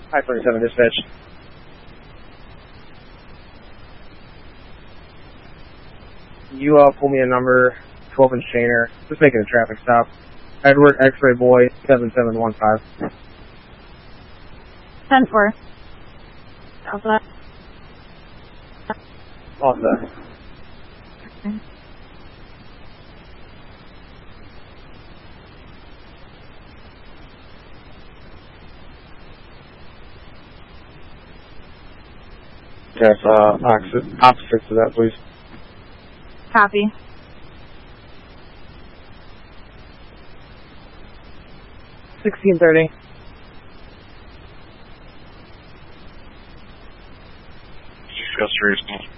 I-27 dispatch. You pull me a number 12 inch chainer. Just making a traffic stop. Edward X-Ray Boy 7715. 10-4. Alpha. Alpha. Okay. Yes, opposite to that, please. Copy. $16.30. Discuss reasons.